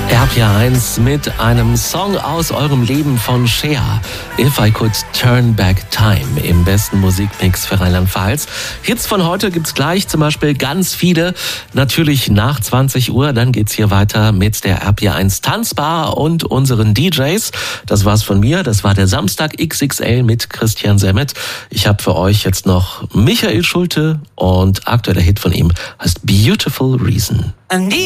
RPR1 mit einem Song aus eurem Leben von Cher. If I Could Turn Back Time im besten Musikmix für Rheinland-Pfalz. Hits von heute gibt's gleich, zum Beispiel ganz viele. Natürlich nach 20 Uhr, dann geht's hier weiter mit der RPR1 Tanzbar und unseren DJs. Das war's von mir, das war der Samstag XXL mit Christian Semmet. Ich habe für euch jetzt noch Michael Schulte und aktueller Hit von ihm heißt Beautiful Reason.